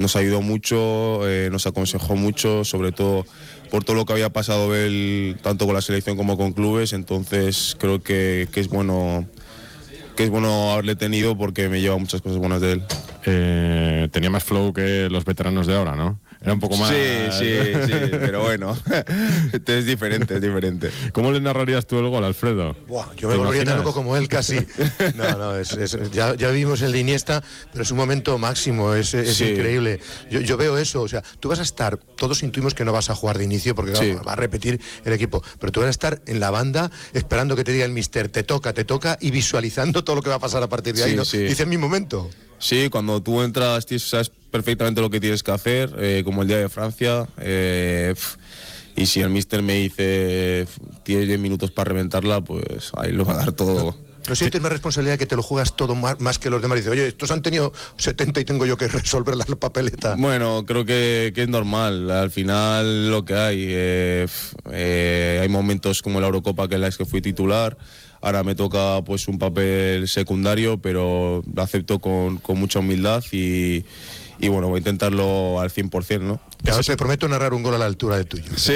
nos ayudó mucho, nos aconsejó mucho, sobre todo por todo lo que había pasado él, tanto con la selección como con clubes. Entonces creo que es bueno haberle tenido, porque me lleva muchas cosas buenas de él. Tenía más flow que los veteranos de ahora, ¿no? Era un poco más... Sí, pero bueno, es diferente. ¿Cómo le narrarías tú el gol, Alfredo? Buah, yo me volvería tan loco como él casi. Ya vimos el de Iniesta, pero es un momento máximo, es increíble. Yo veo eso, o sea, tú vas a estar, todos intuimos que no vas a jugar de inicio porque va a repetir el equipo, pero tú vas a estar en la banda esperando que te diga el mister, te toca, y visualizando todo lo que va a pasar a partir de ahí, ¿no? Dice, en mi momento. Sí, cuando tú entras, sabes perfectamente lo que tienes que hacer, como el día de Francia, y si el míster me dice tienes 10 minutos para reventarla, pues ahí lo va a dar todo. ¿No sientes una responsabilidad que te lo juegas todo más que los demás? Dice, oye, estos han tenido 70 y tengo yo que resolver la papeleta. Bueno, creo que es normal, al final lo que hay momentos como la Eurocopa, que en la que fui titular. Ahora me toca pues un papel secundario, pero lo acepto con mucha humildad y bueno, voy a intentarlo al 100%, ¿no? Claro, te prometo narrar un gol a la altura del tuyo. Sí.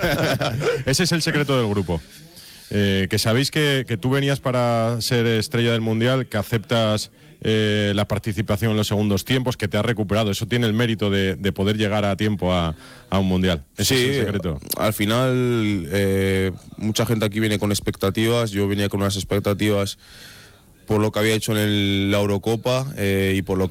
Ese es el secreto del grupo. Que sabéis que tú venías para ser estrella del Mundial, que aceptas la participación en los segundos tiempos, que te has recuperado. Eso tiene el mérito de poder llegar a tiempo a un Mundial. Ese es el secreto. Al final mucha gente aquí viene con expectativas. Yo venía con unas expectativas por lo que había hecho en la Eurocopa y por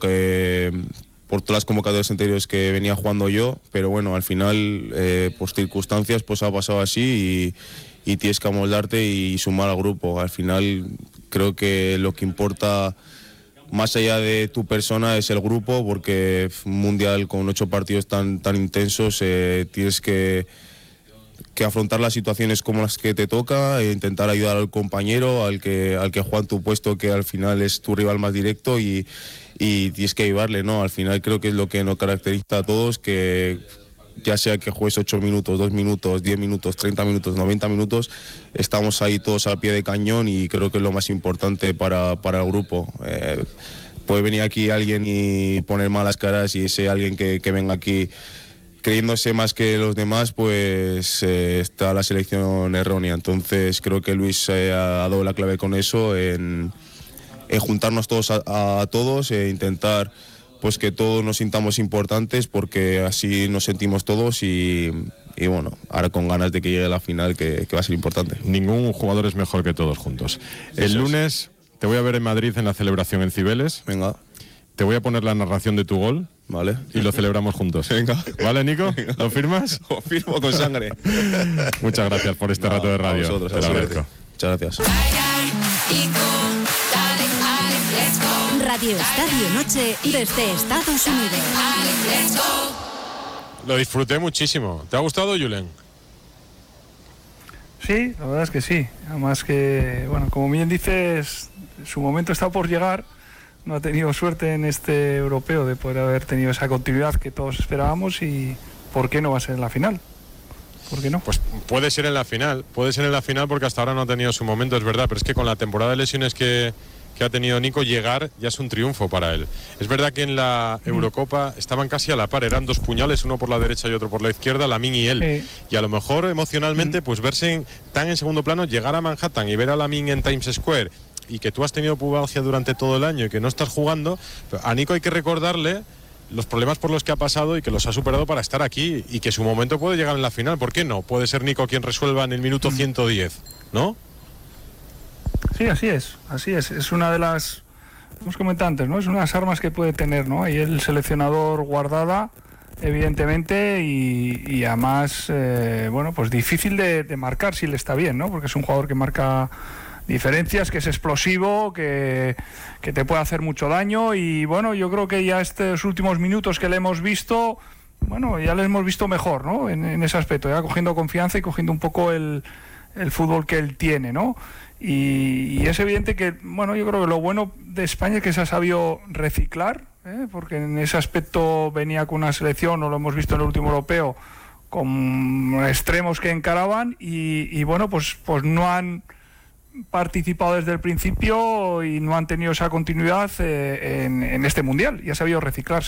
todas las convocatorias anteriores que venía jugando yo, pero bueno, al final por circunstancias pues ha pasado así y tienes que amoldarte y sumar al grupo. Al final creo que lo que importa más allá de tu persona es el grupo, porque un mundial con 8 partidos tan intensos, tienes que afrontar las situaciones como las que te toca e intentar ayudar al compañero, al que juega en tu puesto, que al final es tu rival más directo, y tienes que ayudarle, ¿no? Al final creo que es lo que nos caracteriza a todos, que ya sea que juegues 8 minutos, 2 minutos, 10 minutos, 30 minutos, 90 minutos, estamos ahí todos al pie de cañón, y creo que es lo más importante para el grupo. Puede venir aquí alguien y poner malas caras, y ese alguien que venga aquí creyéndose más que los demás, pues está la selección errónea. Entonces creo que Luis ha dado la clave con eso, en juntarnos todos a todos e intentar pues que todos nos sintamos importantes, porque así nos sentimos todos, y bueno, ahora con ganas de que llegue la final, que va a ser importante. Ningún jugador es mejor que todos juntos. El lunes te voy a ver en Madrid en la celebración en Cibeles. Venga. Te voy a poner la narración de tu gol. Vale. Y lo celebramos juntos. Venga. ¿Vale, Nico? Venga. ¿Lo firmas? Lo firmo con sangre. Muchas gracias por este rato de radio. Vosotros, te lo agradezco. Muchas gracias. Radio Estadio Noche desde Estados Unidos. Lo disfruté muchísimo. ¿Te ha gustado, Julen? Sí, la verdad es que sí. Además que, bueno, como bien dices, su momento está por llegar. No ha tenido suerte en este europeo de poder haber tenido esa continuidad que todos esperábamos, y ¿por qué no va a ser en la final? ¿Por qué no? Pues puede ser en la final porque hasta ahora no ha tenido su momento, es verdad, pero es que con la temporada de lesiones que ha tenido Nico, llegar ya es un triunfo para él. Es verdad que en la Eurocopa estaban casi a la par, eran 2 puñales, uno por la derecha y otro por la izquierda, Lamine y él. Y a lo mejor emocionalmente, pues verse tan en segundo plano, llegar a Manhattan y ver a Lamine en Times Square, y que tú has tenido pubalgia durante todo el año y que no estás jugando, a Nico hay que recordarle los problemas por los que ha pasado y que los ha superado para estar aquí, y que su momento puede llegar en la final. ¿Por qué no? Puede ser Nico quien resuelva en el minuto 110, ¿no? Sí, así es. Es una de las, hemos comentado antes, ¿no? Es una de las armas que puede tener, ¿no? Ahí el seleccionador guardada, evidentemente, y además, bueno, pues difícil de marcar si le está bien, ¿no? Porque es un jugador que marca diferencias, que es explosivo, que te puede hacer mucho daño, y bueno, yo creo que ya estos últimos minutos que le hemos visto, bueno, ya le hemos visto mejor, ¿no? En ese aspecto, ya cogiendo confianza y cogiendo un poco el fútbol que él tiene, ¿no? Y es evidente que, bueno, yo creo que lo bueno de España es que se ha sabido reciclar, porque en ese aspecto venía con una selección, o lo hemos visto en el último europeo, con extremos que encaraban, y bueno, pues no han participado desde el principio y no han tenido esa continuidad en este mundial, y ha sabido reciclarse.